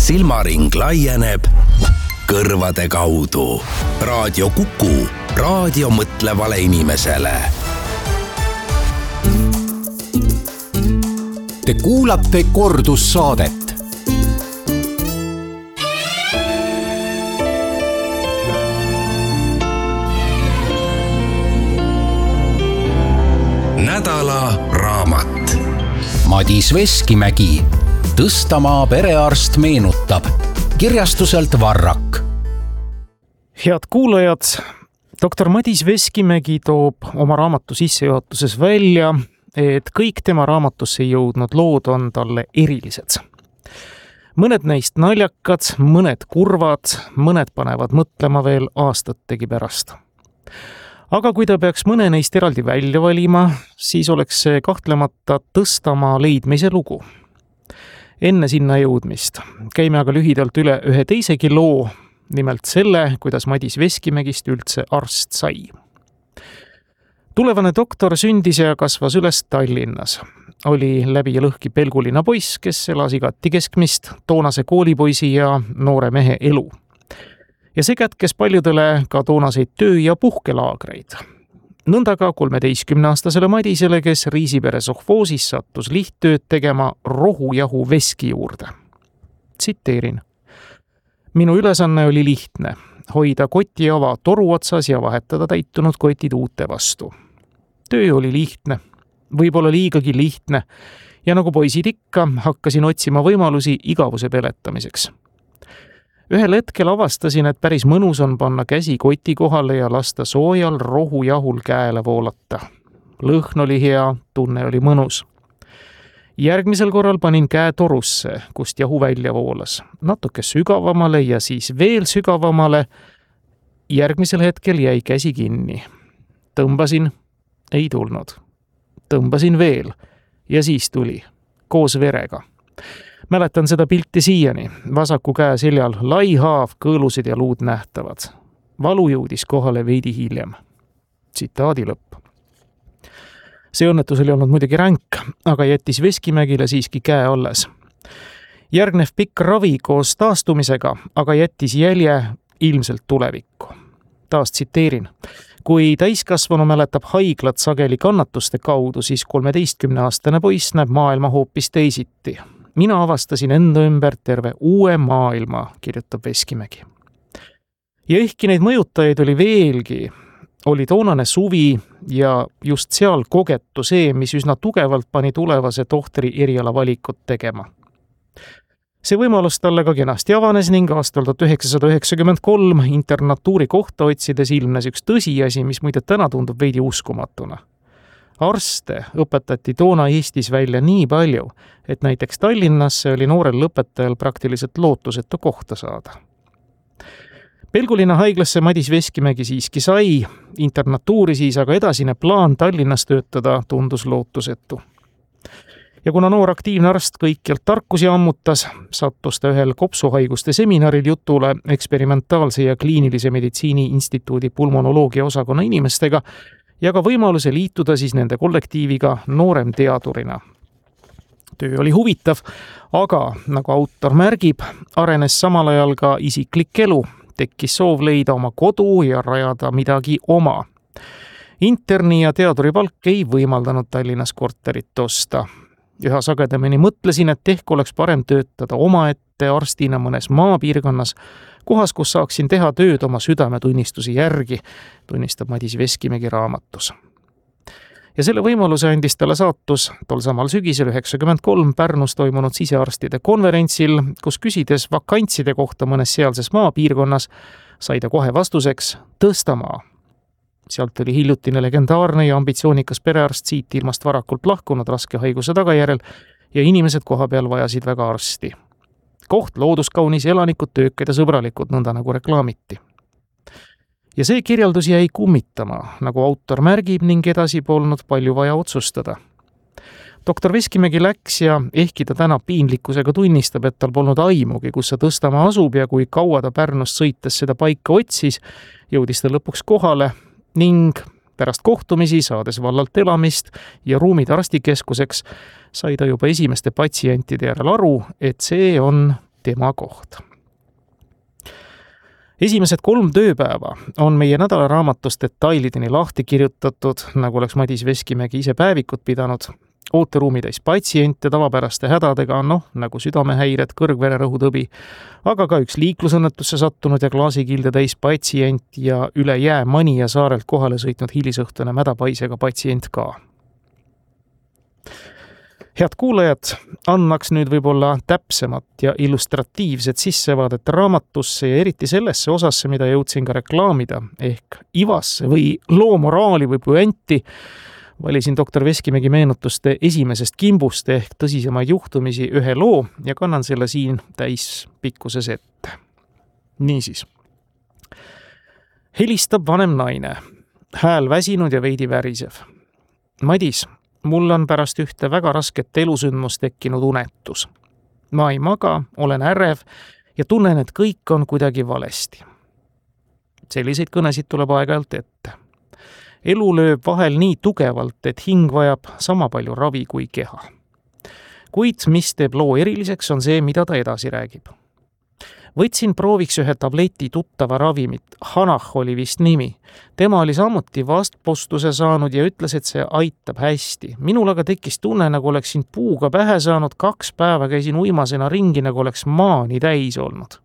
silmaring laieneb kõrvade kaudu. Raadio Kuku, raadio mõtlevale inimesele. Te kuulate kordussaadet. Nädala raamat. Madis Veskimägi, Tõstamaa perearst meenutab, kirjastuselt Varrak. Head kuulajad, doktor Madis Veskimägi toob oma raamatu sissejuhatuses välja, et kõik tema raamatusse jõudnud lood on talle erilised. Mõned neist naljakad, mõned kurvad, mõned panevad mõtlema veel aastategi pärast. Aga kui ta peaks mõne neist eraldi välja valima, siis oleks see kahtlemata Tõstamaa leidmise lugu. Enne sinna jõudmist käime aga lühidalt üle ühe teisegi loo, nimelt selle, kuidas Madis Veskimägist üldse arst sai. Tulevane doktor sündis ja kasvas üles Tallinnas. Oli läbi ja lõhki pelguline poiss, kes elas igati keskmist, toonase koolipoisi ja noore mehe elu. Ja see kätkes paljudele ka toonaseid töö- ja puhkelaagreid. Nõnda ka 13-aastasele Madisele, kes Riisipere sohvoosis sattus lihttööd tegema rohujahu veski juurde. Tsiteerin. Minu ülesanne oli lihtne, hoida kotiava toru otsas ja vahetada täitunud kotid uute vastu. Töö oli lihtne, võib-olla liigagi lihtne, ja nagu poisid ikka, hakkasin otsima võimalusi igavuse peletamiseks. Ühel hetkel avastasin, et päris mõnus on panna käsi koti kohale ja lasta soojal rohujahul käele voolata. Lõhn oli hea, tunne oli mõnus. Järgmisel korral panin käe torusse, kust jahu välja voolas. Natuke sügavamale ja siis veel sügavamale. Järgmisel hetkel jäi käsi kinni. Tõmbasin, ei tulnud. Tõmbasin veel ja siis tuli, koos verega. Mäletan seda pilti siiani, vasaku käe seljal lai haav, kõõlused ja luud nähtavad. Valu jõudis kohale veidi hiljem. Tsitaadi lõpp. See õnnetus oli olnud muidugi ränk, aga jättis Veskimägile siiski käe alles. Järgnev pikk ravi koos taastumisega, aga jättis jälje ilmselt tulevikku. Taas tsiteerin. Kui täiskasvanu mäletab haiglat sageli kannatuste kaudu, siis 13-aastane poiss näeb maailma hoopis teisiti. Mina avastasin enda ümber terve uue maailma, kirjutab Veskimägi. Ja ehkki neid mõjutajaid oli veelgi, oli toonane suvi ja just seal kogetu see, mis üsna tugevalt pani tulevase tohtri eriala valikut tegema. See võimalus talle ka kenasti avanes ning aastal 1993 internatuuri kohta otsides ilmnes üks tõsiasi, mis muide täna tundub veidi uskumatuna. Arste õpetati toona Eestis välja nii palju, et näiteks Tallinnasse oli noorel lõpetajal praktiliselt lootusetu kohta saada. Pelgulinna haiglasse Madis Veskimägi siiski sai, internatuuri siis aga edasine plaan Tallinnas töötada tundus lootusetu. Ja kuna noor aktiivne arst kõikjalt tarkusi ammutas, sattus ta ühel kopsuhaiguste seminaril jutule eksperimentaalse ja kliinilise meditsiini instituudi pulmonoloogia osakonna inimestega ja ka võimaluse liituda siis nende kollektiiviga noorem teadurina. Töö oli huvitav, aga nagu autor märgib, arenes samal ajal ka isiklik elu, tekkis soov leida oma kodu ja rajada midagi oma. Interni ja teaduri palk ei võimaldanud Tallinnas korterit osta. Üha sagedamini mõtlesin, et ehk oleks parem töötada omaette arstina mõnes maapiirkonnas, kohas, kus saaksin teha tööd oma südametunnistuse järgi, tunnistab Madis Veskimägi raamatus. Ja selle võimaluse andis talle saatus tol samal sügisel 93 Pärnus toimunud sisearstide konverentsil, kus küsides vakantside kohta mõnes sealses maapiirkonnas, sai ta kohe vastuseks Tõstamaa. Sealt oli hiljutine legendaarne ja ambitsioonikas perearst siit ilmast varakult lahkunud raske haiguse tagajärjel ja inimesed koha peal vajasid väga arsti. Koht looduskaunis, elanikud töökad ja sõbralikud, nõnda nagu reklaamiti. Ja see kirjeldus jäi kummitama, nagu autor märgib, ning edasi polnud palju vaja otsustada. Doktor Veskimägi läks ja ehkki ta täna piinlikkusega tunnistab, et tal polnud aimugi, kus see Tõstamaa asub ja kui kaua ta Pärnust sõites seda paika otsis, jõudis ta lõpuks kohale ning pärast kohtumisi, saades vallalt elamist ja ruumid arstikeskuseks, sai ta juba esimeste patsientide järel aru, et see on tema koht. Esimesed 3 tööpäeva on meie nädalaraamatust detailideni lahti kirjutatud, nagu oleks Madis Veskimägi ise päevikut pidanud. Ooteruumi täis patsiente tavapäraste hädadega, nagu südamehäired, kõrgvererõhutõbi, aga ka üks liiklusõnnetusse sattunud ja klaasikilde täis patsient ja üle jää Manija saarelt kohale sõitnud hilisõhtune mädapaisega patsient ka. Head kuulajad, annaks nüüd võib-olla täpsemat ja illustratiivset sissevaadet raamatusse ja eriti sellesse osasse, mida jõudsin ka reklaamida, ehk ivasse või loo moraali või puänti. Valisin doktor Veskimägi meenutuste esimesest kimbust ehk tõsisemaid juhtumisi ühe loo ja kannan selle siin täispikkuses ette. Niisiis. Helistab vanem naine, hääl väsinud ja veidi värisev. Madis, mul on pärast ühte väga rasket elusündmust tekkinud unetus. Ma ei maga, olen ärev ja tunnen, et kõik on kuidagi valesti. Selliseid kõnesid tuleb aeg-ajalt ette. Elu lööb vahel nii tugevalt, et hing vajab sama palju ravi kui keha. Kuid mis teeb loo eriliseks, on see, mida ta edasi räägib. Võtsin prooviks ühe tableti tuttava ravimit, Hanah oli vist nimi. Tema oli samuti vastpostuse saanud ja ütles, et see aitab hästi. Minul aga tekkis tunne, nagu oleksin puuga pähe saanud, 2 päeva käisin uimasena ringi, nagu oleks maani täis olnud.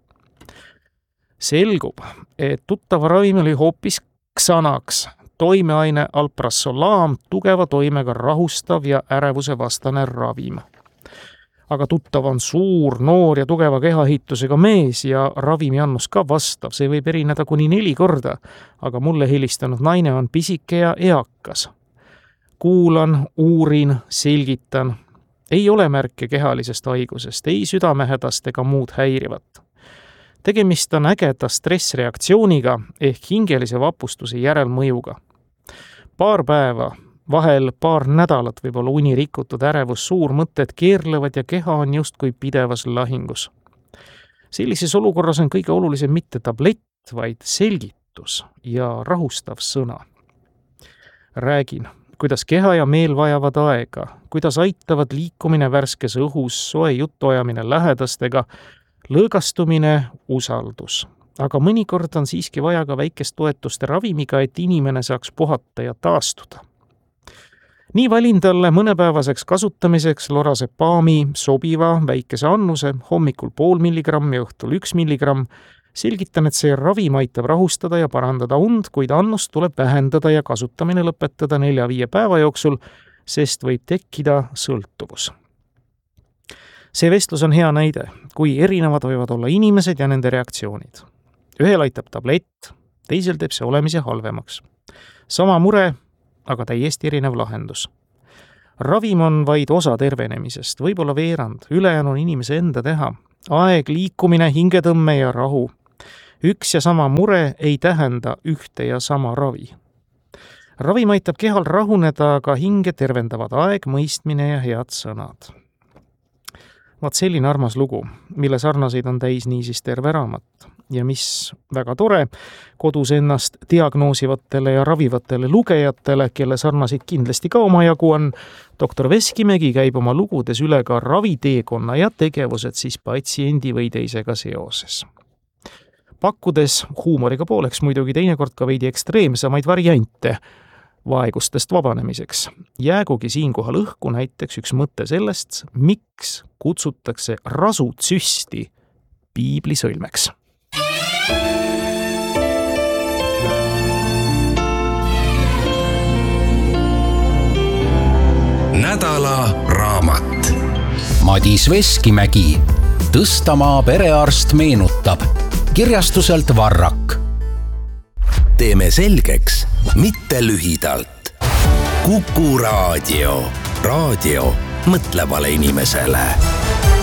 Selgub, et tuttava ravim oli hoopis Xanax, toimeaine alprasolaam, tugeva toimega rahustav ja ärevuse vastane ravim. Aga tuttav on suur, noor ja tugeva kehaehitusega mees ja ravimi annus ka vastav, see võib erineda kuni 4 korda, aga mulle helistanud naine on pisike ja eakas. Kuulan, uurin, selgitan. Ei ole märke kehalisest haigusest, ei südamehädast ega muud häirivat. Tegemist on ägeda stressreaktsiooniga ehk hingelise vapustuse järelmõjuga. Paar päeva, vahel paar nädalat võib olla uni rikutud, ärevus, suurmõtted keerlevad ja keha on justkui pidevas lahingus. Sellises olukorras on kõige olulisem mitte tablett, vaid selgitus ja rahustav sõna. Räägin, kuidas keha ja meel vajavad aega, kuidas aitavad liikumine värskes õhus, soe jutuajamine lähedastega, lõõgastumine, usaldus. Aga mõnikord on siiski vaja ka väikest toetuste ravimiga, et inimene saaks puhata ja taastuda. Nii valin talle mõnepäevaseks kasutamiseks lorazepaami sobiva väikese annuse, hommikul 0,5 milligrammi ja õhtul 1 milligramm. Selgitan, et see ravim aitab rahustada ja parandada und, kuid annust tuleb vähendada ja kasutamine lõpetada 4-5 päeva jooksul, sest võib tekkida sõltuvus. See vestlus on hea näide, kui erinevad võivad olla inimesed ja nende reaktsioonid. Ühel aitab tablett, teisel teeb see olemise halvemaks. Sama mure, aga täiesti erinev lahendus. Ravim on vaid osa tervenemisest, võib-olla veerand, ülejäänu on inimese enda teha. Aeg, liikumine, hingetõmme ja rahu. Üks ja sama mure ei tähenda ühte ja sama ravi. Ravim aitab kehal rahuneda, aga hinge tervendavad aeg, mõistmine ja head sõnad. Vaat selline armas lugu, mille sarnaseid on täis niisiis terve raamat. Ja mis väga tore, kodus ennast diagnoosivatele ja ravivatele lugejatele, kelle sarnaseid kindlasti ka omajagu on, doktor Veskimägi käib oma lugudes üle ka raviteekonna ja tegevused siis patsiendi või teisega seoses. Pakkudes huumoriga pooleks muidugi teinekord ka veidi ekstreemsemaid variante vaegustest vabanemiseks. Jäägugi siinkohal õhku näiteks üks mõte sellest, miks kutsutakse rasutsüsti piiblisõlmeks. Nädala raamat. Madis Veskimägi, Tõstamaa perearst meenutab, kirjastuselt Varrak. Teeme selgeks, mitte lühidalt. Kuku raadio. Raadio mõtlevale inimesele.